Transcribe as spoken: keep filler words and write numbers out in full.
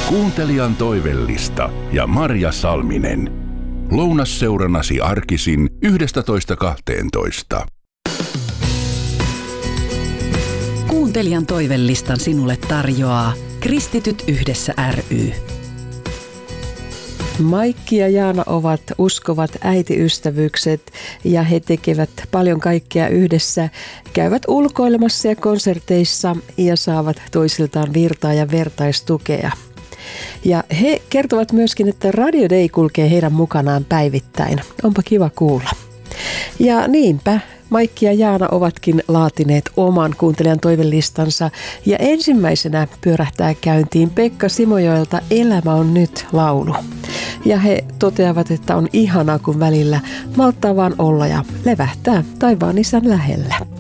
Kuuntelijan toivellista ja Marja Salminen. Lounasseuranasi arkisin yhdestätoista kahteentoista. Kuuntelijan toivellistan sinulle tarjoaa Kristityt yhdessä ry. Maikki ja Jaana ovat uskovat äitiystävyykset ja he tekevät paljon kaikkea yhdessä. Käyvät ulkoilemassa ja konserteissa ja saavat toisiltaan virtaa ja vertaistukea. Ja he kertovat myöskin, että Radio Day kulkee heidän mukanaan päivittäin. Onpa kiva kuulla. Ja niinpä Maikki ja Jaana ovatkin laatineet oman kuuntelijan toivelistansa ja ensimmäisenä pyörähtää käyntiin Pekka Simojoelta Elämä on nyt -laulu. Ja he toteavat, että on ihanaa, kun välillä malttaa vaan olla ja levähtää taivaan isän lähellä.